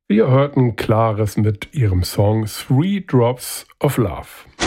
Wir hörten Klares mit ihrem Song Three Drops of Love.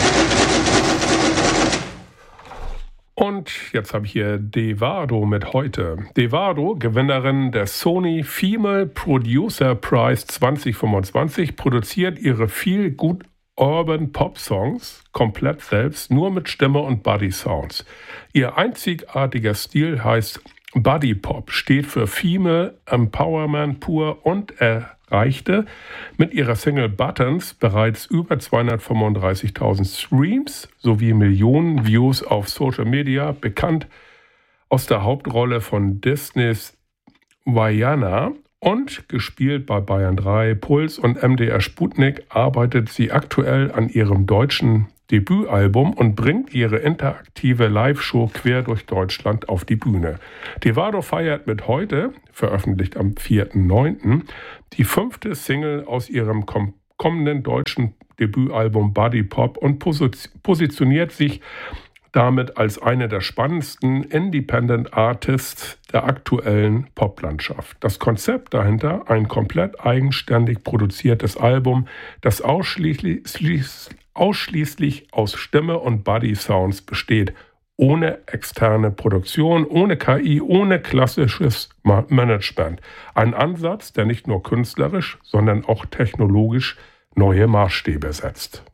Und jetzt habe ich hier Devado mit heute. Devado, Gewinnerin der Sony Female Producer Prize 2025, produziert ihre Feel Good Urban Pop Songs komplett selbst, nur mit Stimme und Body Sounds. Ihr einzigartiger Stil heißt Body Pop, steht für Female Empowerment pur und erreichte mit ihrer Single Buttons bereits über 235.000 Streams sowie Millionen Views auf Social Media, bekannt aus der Hauptrolle von Disneys Vaiana und gespielt bei Bayern 3, Puls und MDR Sputnik, arbeitet sie aktuell an ihrem deutschen Debütalbum und bringt ihre interaktive Live-Show quer durch Deutschland auf die Bühne. Devado feiert mit heute, veröffentlicht am 4.9., die 5. Single aus ihrem kommenden deutschen Debütalbum Body Pop und positioniert sich damit als eine der spannendsten Independent Artists der aktuellen Poplandschaft. Das Konzept dahinter, ein komplett eigenständig produziertes Album, das ausschließlich aus Stimme und Body Sounds besteht, ohne externe Produktion, ohne KI, ohne klassisches Management. Ein Ansatz, der nicht nur künstlerisch, sondern auch technologisch neue Maßstäbe setzt.